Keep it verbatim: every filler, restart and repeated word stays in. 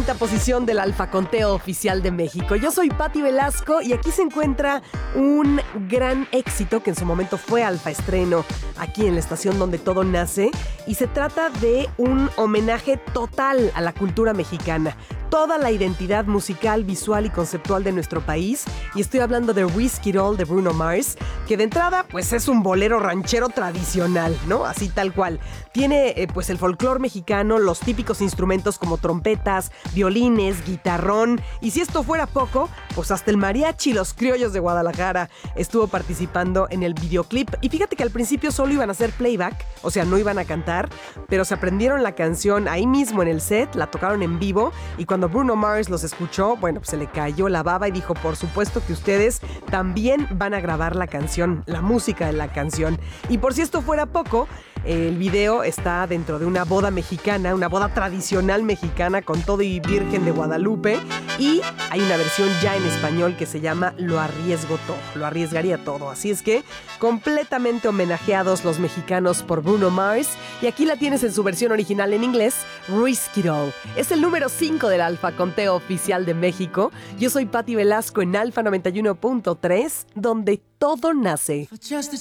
quinta posición del Alfa Conteo Oficial de México. Yo soy Patti Velasco y aquí se encuentra un gran éxito que en su momento fue Alfa Estreno aquí en la estación donde todo nace, y se trata de un homenaje total a la cultura mexicana, toda la identidad musical, visual y conceptual de nuestro país, y estoy hablando de Risk It All de Bruno Mars, que de entrada pues es un bolero ranchero tradicional, ¿no? Así tal cual. Tiene eh, pues el folclore mexicano, los típicos instrumentos como trompetas, violines, guitarrón, y si esto fuera poco, pues hasta el mariachi, los criollos de Guadalajara estuvo participando en el videoclip. Y fíjate que al principio solo iban a hacer playback, o sea, no iban a cantar, pero se aprendieron la canción ahí mismo en el set, la tocaron en vivo, y cuando Bruno Mars los escuchó, bueno, pues se le cayó la baba y dijo, por supuesto que ustedes también van a grabar la canción, la música de la canción. Y por si esto fuera poco, el video está dentro de una boda mexicana, una boda tradicional mexicana con todo y Virgen de Guadalupe, y hay una versión ya en español que se llama Lo arriesgo todo, lo arriesgaría todo. Así es que completamente homenajeados los mexicanos por Bruno Mars, y aquí la tienes en su versión original en inglés, Risk It All. Es el número cinco del Alfa Conteo Oficial de México. Yo soy Patti Velasco en Alfa noventa y uno punto tres, donde todo nace.